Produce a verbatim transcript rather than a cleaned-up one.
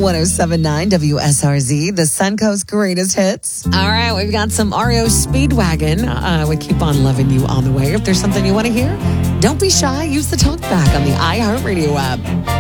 one oh seven point nine W S R Z, the Suncoast greatest hits. All right, we've got some R E O Speedwagon. Uh, we keep on loving you on the way. If there's something you want to hear, don't be shy. Use the talkback on the iHeartRadio app.